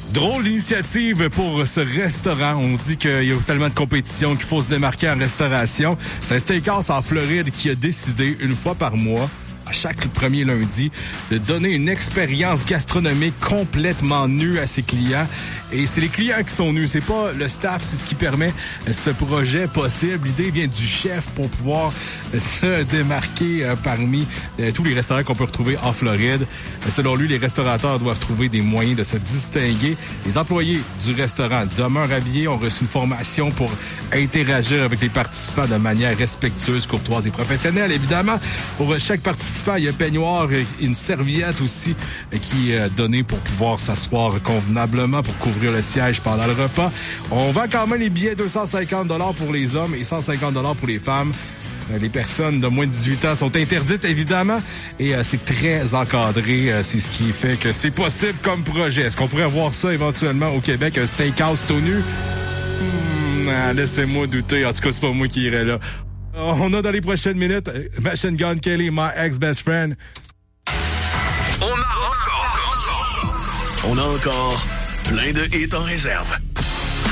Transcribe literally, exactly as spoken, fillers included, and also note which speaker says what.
Speaker 1: Drôle d'initiative pour ce restaurant. On dit qu'il y a tellement de compétition qu'il faut se démarquer en restauration. C'est un steakhouse en Floride qui a décidé, une fois par mois, à chaque premier lundi, de donner une expérience gastronomique complètement nue à ses clients. Et c'est les clients qui sont nus, c'est pas le staff, c'est ce qui permet ce projet possible. L'idée vient du chef pour pouvoir se démarquer parmi tous les restaurants qu'on peut retrouver en Floride. Selon lui, les restaurateurs doivent trouver des moyens de se distinguer. Les employés du restaurant demeurent habillés, ont reçu une formation pour interagir avec les participants de manière respectueuse, courtoise et professionnelle. Évidemment, pour chaque participant, il y a un peignoir et une serviette aussi qui est donnée pour pouvoir s'asseoir convenablement pour couvrir le siège pendant le repas. On vend quand même les billets deux cent cinquante dollars pour les hommes et cent cinquante dollars pour les femmes. Les personnes de moins de dix-huit ans sont interdites, évidemment, et euh, c'est très encadré. Euh, c'est ce qui fait que c'est possible comme projet. Est-ce qu'on pourrait voir ça éventuellement au Québec, un steakhouse tout nu? Hmm, ah, laissez-moi douter. En tout cas, c'est pas moi qui irais là. On a dans les prochaines minutes Machine Gun Kelly, My Ex-Best Friend.
Speaker 2: On a encore... On a encore plein de hits en réserve.